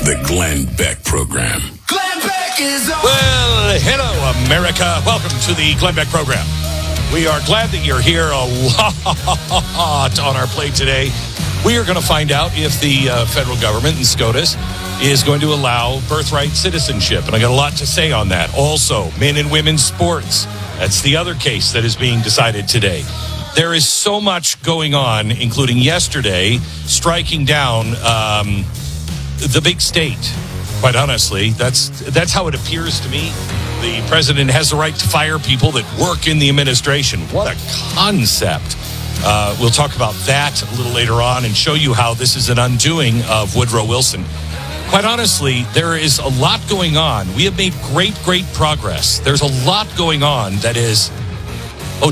The Glenn Beck Program. Glenn Beck is on. Well, hello, America. Welcome to the Glenn Beck Program. We are glad that you're here. A lot on our plate today. We are going to find out if the federal government and SCOTUS is going to allow birthright citizenship. And I got a lot to say on that. Also, men and women's sports. That's the other case that is being decided today. There is so much going on, including yesterday, striking down the big state. Quite honestly, that's how it appears to me. The president has the right to fire people that work in the administration. What a concept. We'll talk about that a little later on and show you how this is an undoing of Woodrow Wilson. Quite honestly, there is a lot going on. We have made great progress. There's a lot going on that is